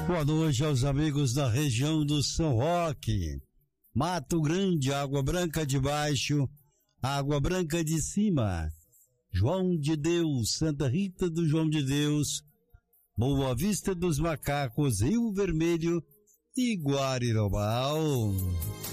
Boa noite aos amigos da região do São Roque, Mato Grande, Água Branca de Baixo, Água Branca de Cima, João de Deus, Santa Rita do João de Deus, Boa Vista dos Macacos, Rio Vermelho e Guarirobal.